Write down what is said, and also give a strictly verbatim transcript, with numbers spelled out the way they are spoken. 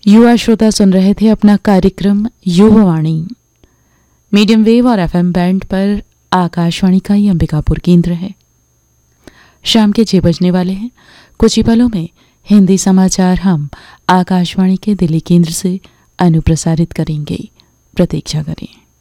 युवा श्रोता सुन रहे थे अपना कार्यक्रम युवावाणी। मीडियम वेव और एफएम बैंड पर आकाशवाणी का ही अंबिकापुर केंद्र है। शाम के छह बजने वाले हैं। कुछ ही पलों में हिंदी समाचार हम आकाशवाणी के दिल्ली केंद्र से अनुप्रसारित करेंगे। प्रतीक्षा करें।